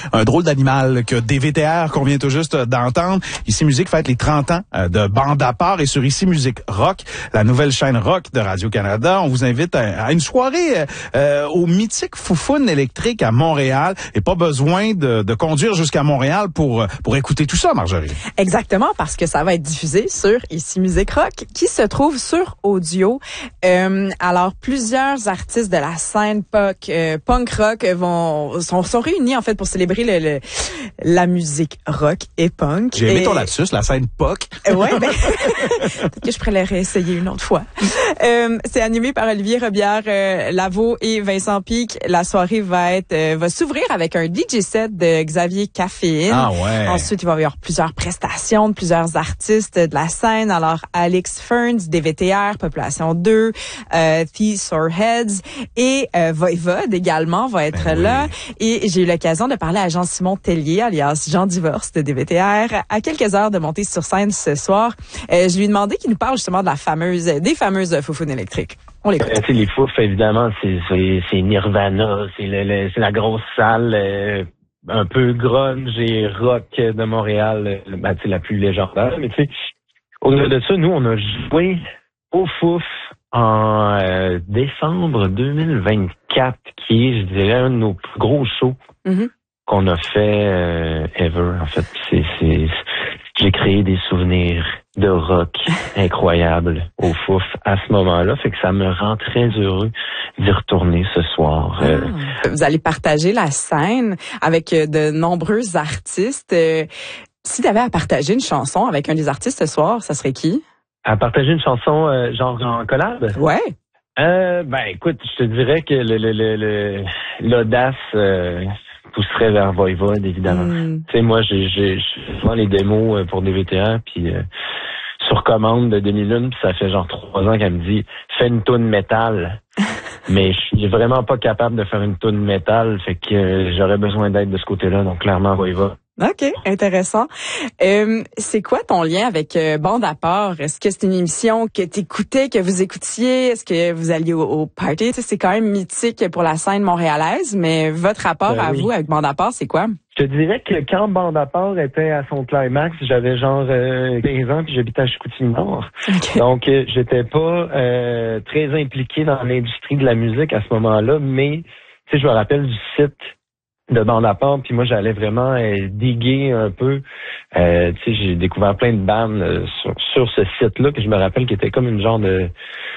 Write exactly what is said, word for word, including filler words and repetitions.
Un drôle d'animal que D V T R qu'on vient tout juste d'entendre. Ici Musique fête les trente ans de Bande à part et sur Ici Musique Rock, la nouvelle chaîne rock de Radio-Canada. On vous invite à, à une soirée euh, au mythique Foufoune électrique à Montréal et pas besoin de, de conduire jusqu'à Montréal pour, pour écouter tout ça, Marjorie. Exactement, parce que ça va être diffusé sur Ici Musique Rock qui se trouve sur audio. Euh, alors, plusieurs artistes de la scène punk, euh, punk rock vont sont, sont réunis en fait pour célébrer le, le, la musique rock et punk. J'ai aimé et... ton lapsus, la scène punk. Euh, ouais, ben, peut-être que je pourrais les réessayer une autre fois. Euh, c'est animé par Olivier Robillard euh, Lavaux et Vincent Pic. La soirée va être euh, va s'ouvrir avec un D J set de Xavier Caféine. Ah ouais. Ensuite, il va y avoir plusieurs prestations de plusieurs artistes de la scène. Alors, Alex Ferns, D V T R, Population deux, euh, The Soreheads et euh, Voivode également va être ben là. Oui. Et j'ai eu l'occasion de parler à Jean-Simon Tellier, alias Jean Divorce de D V T R, à quelques heures de monter sur scène ce soir. Euh, je lui ai demandé qu'il nous parle justement de la fameuse, des fameuses Foufounes électriques. On l'écoute. Euh, les Fouf, évidemment, c'est, c'est, c'est Nirvana, c'est, le, le, c'est la grosse salle euh, un peu grunge et rock de Montréal, ben, la plus légendaire. Mais tu sais, au-delà de ça, nous, on a joué au Fouf en euh, décembre deux mille vingt-quatre, qui est, je dirais, un de nos plus gros shows mm-hmm. qu'on a fait euh, ever. En fait, c'est, c'est, j'ai créé des souvenirs de rock incroyables au Fouf à ce moment-là, fait que ça me rend très heureux d'y retourner ce soir. Euh, ah. Vous allez partager la scène avec de nombreux artistes. Euh, si tu avais à partager une chanson avec un des artistes ce soir, ça serait qui? À partager une chanson euh, genre en collab? Ouais. Euh, ben écoute, je te dirais que le, le, le, le l'audace euh, pousserait vers Voivode, évidemment. Mm. Tu sais, moi, j'ai, j'ai, j'ai souvent les démos pour D V T R, puis euh, sur commande de Demi-Lune, puis ça fait genre trois ans qu'elle me dit « Fais une toune métal ». Mais je suis vraiment pas capable de faire une toune métal, fait que euh, j'aurais besoin d'aide de ce côté-là, donc clairement Voivode. OK, intéressant. Euh, c'est quoi ton lien avec euh, Bande à part? Est-ce que c'est une émission que tu écoutais, que vous écoutiez? Est-ce que vous alliez au, au party? Tu sais, c'est quand même mythique pour la scène montréalaise, mais votre rapport ben à oui. vous avec Bande à part, c'est quoi? Je te dirais que quand Bande à part était à son climax, j'avais genre euh, quinze ans puis j'habitais à Chicoutimi-Nord. Okay. Donc, euh, j'étais pas euh, très impliqué dans l'industrie de la musique à ce moment-là, mais tu sais, je me rappelle du site de Bande à part, puis moi j'allais vraiment euh, diguer un peu. Euh, tu sais, j'ai découvert plein de bandes euh, sur, sur ce site-là que je me rappelle qui était comme une genre de